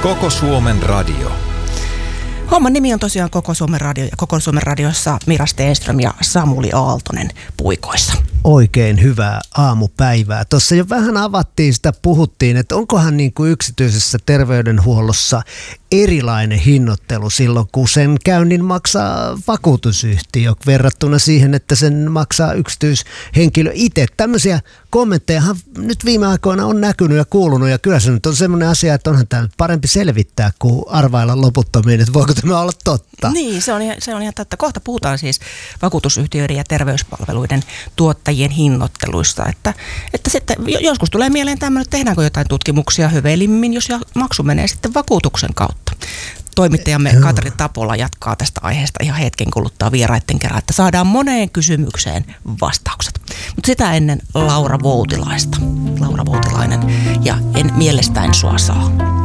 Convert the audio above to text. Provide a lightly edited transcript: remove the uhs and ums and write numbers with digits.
Koko Suomen radio. Homman nimi on tosiaan Koko Suomen radio, ja Koko Suomen radiossa Mira Stenström ja Samuli Aaltonen puikoissa. Oikein hyvää aamupäivää. Tuossa jo vähän avattiin sitä, puhuttiin, että onkohan niin kuin yksityisessä terveydenhuollossa erilainen hinnoittelu silloin, kun sen käynnin maksaa vakuutusyhtiö verrattuna siihen, että sen maksaa yksityishenkilö itse. Tämmöisiä kommenttejahan nyt viime aikoina on näkynyt ja kuulunut, ja kyllä se nyt on semmoinen asia, että onhan tämä parempi selvittää kuin arvailla loputtomiin, että voiko tämä olla totta. Niin, se on ihan totta. Kohta puhutaan siis vakuutusyhtiöiden ja terveyspalveluiden tuottajien hinnoitteluista, että sitten joskus tulee mieleen tämmöinen, että tehdäänkö jotain tutkimuksia hyvelimmin, jos maksu menee sitten vakuutuksen kautta. Toimittajamme Katri Tapola jatkaa tästä aiheesta ihan hetken kuluttua vieraiden kerran, että saadaan moneen kysymykseen vastaukset. Mutta sitä ennen Laura Voutilaista. Laura Voutilainen ja En mielestäni sua saa.